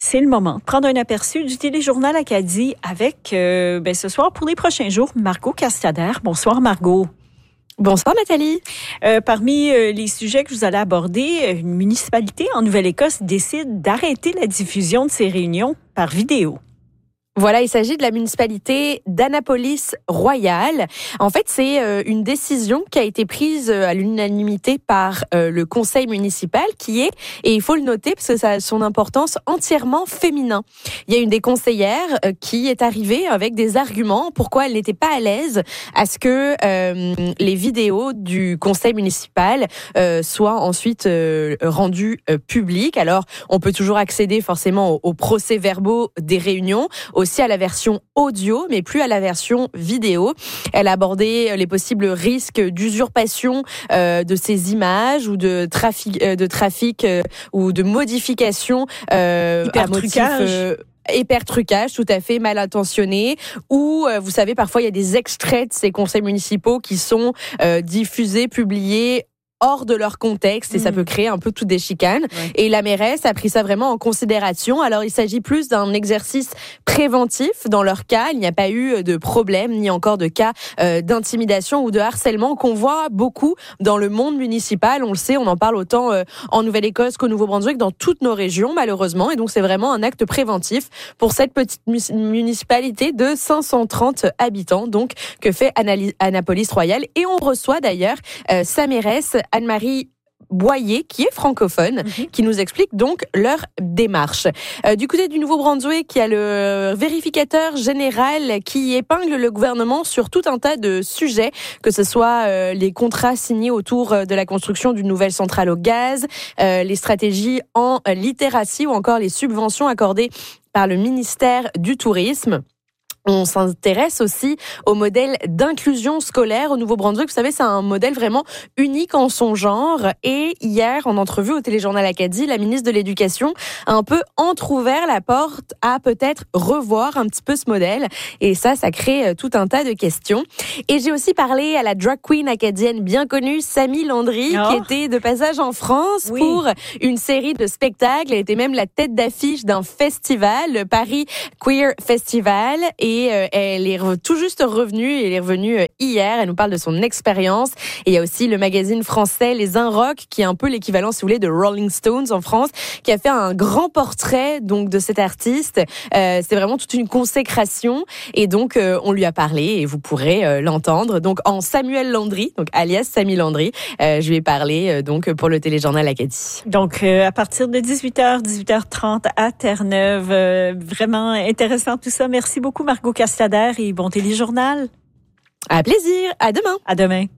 C'est le moment de prendre un aperçu du téléjournal Acadie avec, ce soir, pour les prochains jours, Margot Castader. Bonsoir, Margot. Bonsoir, Nathalie. Parmi les sujets que vous allez aborder, une municipalité en Nouvelle-Écosse décide d'arrêter la diffusion de ses réunions par vidéo. Voilà, il s'agit de la municipalité d'Annapolis Royal. En fait, c'est une décision qui a été prise à l'unanimité par le conseil municipal qui est, et il faut le noter parce que ça a son importance, entièrement féminin. Il y a une des conseillères qui est arrivée avec des arguments pourquoi elle n'était pas à l'aise à ce que les vidéos du conseil municipal soient ensuite rendues publiques. Alors, on peut toujours accéder forcément aux procès-verbaux des réunions, aussi à la version audio, mais plus à la version vidéo. Elle a abordé les possibles risques d'usurpation de ces images ou de trafic ou de modification à motif... Hyper-trucage, tout à fait, mal intentionné, ou vous savez, parfois il y a des extraits de ces conseils municipaux qui sont diffusés, publiés hors de leur contexte et ça peut créer un peu toutes des chicanes. Ouais. Et la mairesse a pris ça vraiment en considération. Alors il s'agit plus d'un exercice préventif. Dans leur cas, il n'y a pas eu de problème ni encore de cas d'intimidation ou de harcèlement qu'on voit beaucoup dans le monde municipal. On le sait, on en parle autant en Nouvelle-Écosse qu'au Nouveau-Brunswick, dans toutes nos régions malheureusement. Et donc c'est vraiment un acte préventif pour cette petite municipalité de 530 habitants donc que fait Annapolis Royal. Et on reçoit d'ailleurs sa mairesse Anne-Marie Boyer, qui est francophone, qui nous explique donc leur démarche. Du côté du Nouveau-Brunswick, il y a le vérificateur général qui épingle le gouvernement sur tout un tas de sujets, que ce soit les contrats signés autour de la construction d'une nouvelle centrale au gaz, les stratégies en littératie ou encore les subventions accordées par le ministère du Tourisme. On s'intéresse aussi au modèle d'inclusion scolaire au Nouveau-Brunswick. Vous savez, c'est un modèle vraiment unique en son genre. Et hier, en entrevue au téléjournal Acadie, la ministre de l'Éducation a un peu entrouvert la porte à peut-être revoir un petit peu ce modèle. Et ça crée tout un tas de questions. Et j'ai aussi parlé à la drag queen acadienne bien connue, Sammy Landry, qui était de passage en France pour une série de spectacles. Elle était même la tête d'affiche d'un festival, le Paris Queer Festival. Et elle est tout juste revenue, elle est revenue hier, elle nous parle de son expérience. Et il y a aussi le magazine français Les Inrocks, qui est un peu l'équivalent, si vous voulez, de Rolling Stones en France, qui a fait un grand portrait donc de cet artiste. C'est vraiment toute une consécration. Et donc, on lui a parlé et vous pourrez l'entendre. Donc, en Samuel Landry, donc alias Sammy Landry, je lui ai parlé donc pour le téléjournal Acadie. Donc, à partir de 18h, 18h30 à Terre-Neuve. Vraiment intéressant tout ça. Merci beaucoup, Margot Castader, et bon téléjournal. À plaisir. À demain. À demain.